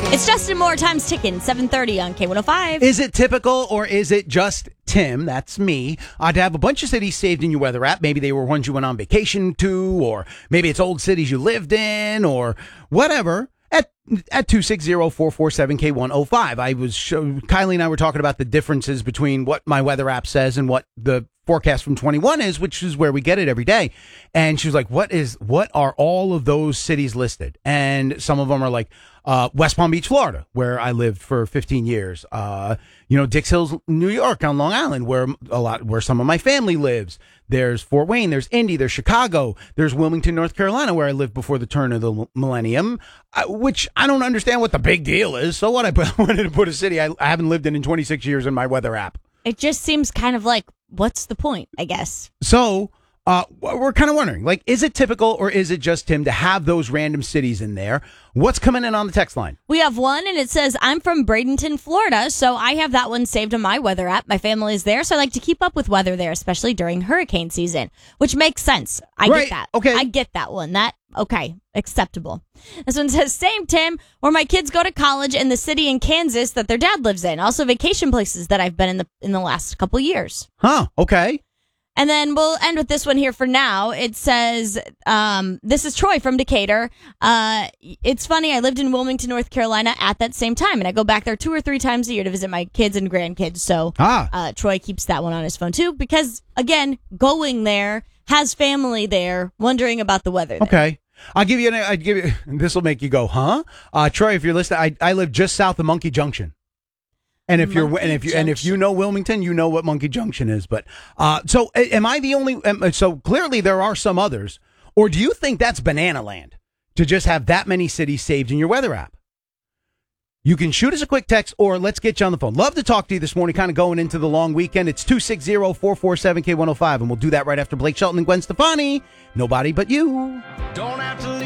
It's Justin Moore, time's ticking, 7:30 on K105. Is it typical or is it just Tim, that's me, to have a bunch of cities saved in your weather app? Maybe they were ones you went on vacation to, or maybe it's old cities you lived in, or whatever. At 260-447-K105. Kylie and I were talking about the differences between what my weather app says and what the forecast from 21 is, which is where we get it every day. And she was like, what are all of those cities listed? And some of them are like, West Palm Beach, Florida, where I lived for 15 years. Dix Hills, New York on Long Island, where some of my family lives. There's Fort Wayne, there's Indy, there's Chicago, there's Wilmington, North Carolina, where I lived before the turn of the millennium, which I don't understand what the big deal is. So what? I wanted to put a city I haven't lived in 26 years in my weather app. It just seems kind of like, what's the point, I guess? So we're kind of wondering, like, is it typical or is it just Tim to have those random cities in there? What's coming in on the text line? We have one, and it says, I'm from Bradenton, Florida, so I have that one saved on my weather app. My family is there, so I like to keep up with weather there, especially during hurricane season, which makes sense. I get that. Okay. I get that one. Acceptable. This one says, same, Tim, where my kids go to college in the city in Kansas that their dad lives in. Also vacation places that I've been in the last couple years. Huh, okay. And then we'll end with this one here for now. It says, this is Troy from Decatur. It's funny, I lived in Wilmington, North Carolina at that same time, and I go back there 2 or 3 times a year to visit my kids and grandkids. So Troy keeps that one on his phone, too, because, again, going there, has family there, wondering about the weather there. Okay. I'd give you, this will make you go, huh? Troy, if you're listening, I live just south of Monkey Junction. And if you know Wilmington, you know what Monkey Junction is. But so am I the only? So clearly there are some others. Or do you think that's banana land to just have that many cities saved in your weather app? You can shoot us a quick text, or let's get you on the phone. Love to talk to you this morning, kind of going into the long weekend. It's 260-447-K105, and we'll do that right after Blake Shelton and Gwen Stefani. Nobody but you. Don't have to leave.